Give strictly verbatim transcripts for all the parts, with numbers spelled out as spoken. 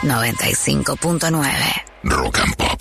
noventa y cinco punto nueve. Rock and Pop.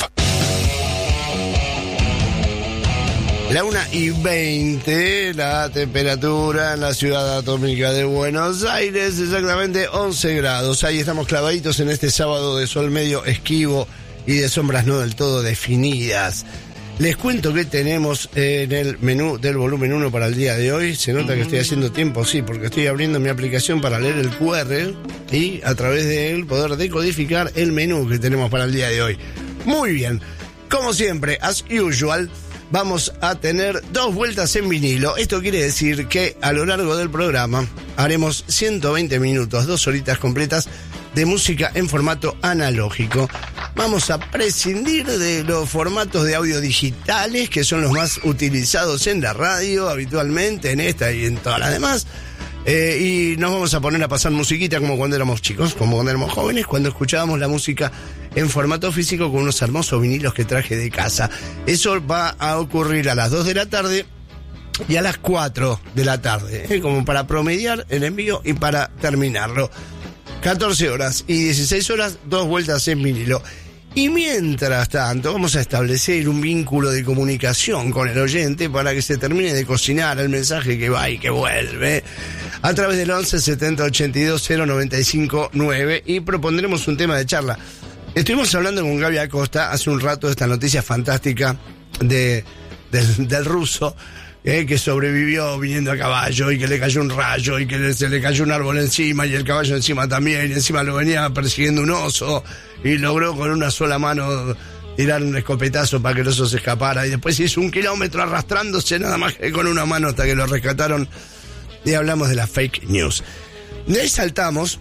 La una y veinte, la temperatura en la ciudad atómica de Buenos Aires, exactamente once grados. Ahí estamos clavaditos en este sábado de sol medio esquivo y de sombras no del todo definidas. Les cuento que tenemos en el menú del volumen uno para el día de hoy. Se nota que estoy haciendo tiempo, sí, porque estoy abriendo mi aplicación para leer el cu erre y a través de él poder decodificar el menú que tenemos para el día de hoy. Muy bien, como siempre, as usual, vamos a tener dos vueltas en vinilo. Esto quiere decir que a lo largo del programa haremos ciento veinte minutos, dos horitas completas de música en formato analógico. Vamos a prescindir de los formatos de audio digitales, que son los más utilizados en la radio habitualmente, en esta y en todas las demás. Eh, y nos vamos a poner a pasar musiquita como cuando éramos chicos, como cuando éramos jóvenes, cuando escuchábamos la música en formato físico con unos hermosos vinilos que traje de casa. Eso va a ocurrir a las dos de la tarde y a las cuatro de la tarde, eh, como para promediar el envío y para terminarlo. catorce horas y dieciséis horas, dos vueltas en vinilo. Y mientras tanto, vamos a establecer un vínculo de comunicación con el oyente para que se termine de cocinar el mensaje que va y que vuelve a través del once setenta ochenta y dos cero noventa y cinco nueve y propondremos un tema de charla. Estuvimos hablando con Gaby Acosta hace un rato de esta noticia fantástica de, del, del ruso, Eh, que sobrevivió viniendo a caballo y que le cayó un rayo y que le, se le cayó un árbol encima y el caballo encima también, y encima lo venía persiguiendo un oso y logró con una sola mano tirar un escopetazo para que el oso se escapara, y después hizo un kilómetro arrastrándose nada más que con una mano hasta que lo rescataron. Y hablamos de la fake news. De ahí saltamos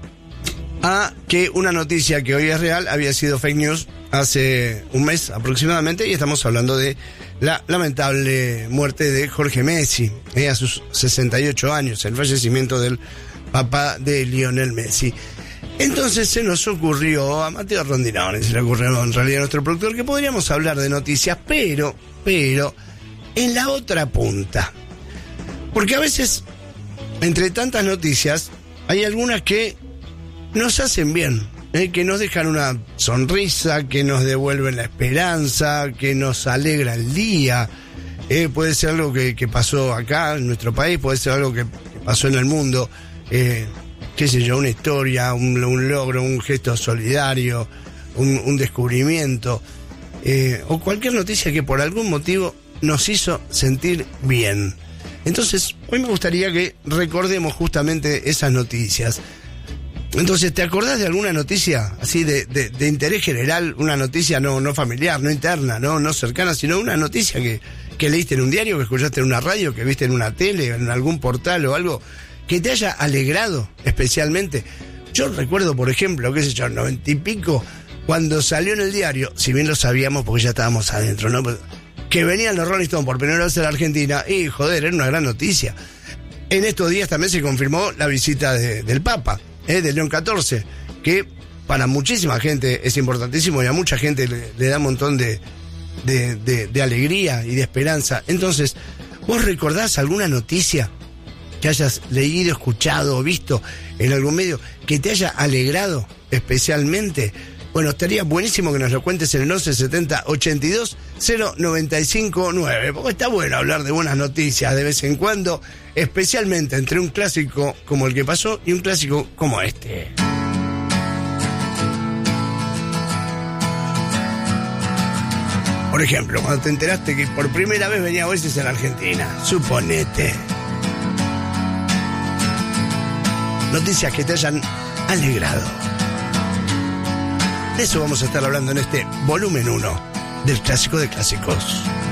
a que una noticia que hoy es real había sido fake news hace un mes aproximadamente, y estamos hablando de la lamentable muerte de Jorge Messi, eh, a sus sesenta y ocho años, el fallecimiento del papá de Lionel Messi. Entonces se nos ocurrió, a Mateo Rondinone se le ocurrió en realidad a nuestro productor, que podríamos hablar de noticias, pero, pero, en la otra punta. Porque a veces, entre tantas noticias, hay algunas que nos hacen bien. Eh, que nos dejan una sonrisa, que nos devuelven la esperanza, que nos alegra el día. Eh, puede ser algo que, que pasó acá en nuestro país, puede ser algo que, que pasó en el mundo, eh, qué sé yo, una historia, un, un logro, un gesto solidario, un, un descubrimiento, eh, o cualquier noticia que por algún motivo nos hizo sentir bien. Entonces, hoy me gustaría que recordemos justamente esas noticias. Entonces, ¿te acordás de alguna noticia así de, de, de interés general? Una noticia no, no familiar, no interna, no, no cercana, sino una noticia que, que leíste en un diario, que escuchaste en una radio, que viste en una tele, en algún portal o algo, que te haya alegrado especialmente. Yo recuerdo, por ejemplo, qué sé yo, noventa y pico, cuando salió en el diario, si bien lo sabíamos porque ya estábamos adentro, ¿no? Que venían los Rolling Stones por primera vez a la Argentina, y joder, era una gran noticia. En estos días también se confirmó la visita de, del Papa. Eh, de León catorce, que para muchísima gente es importantísimo y a mucha gente le, le da un montón de, de, de, de alegría y de esperanza. Entonces, ¿vos recordás alguna noticia que hayas leído, escuchado o visto en algún medio que te haya alegrado especialmente? Bueno, estaría buenísimo que nos lo cuentes en el once setenta ochenta y dos cero noventa y cinco nueve, porque está bueno hablar de buenas noticias de vez en cuando, especialmente entre un clásico como el que pasó y un clásico como este. Por ejemplo, cuando te enteraste que por primera vez venía Oasis en la Argentina, suponete. Noticias que te hayan alegrado. De eso vamos a estar hablando en este volumen uno del Clásico de Clásicos.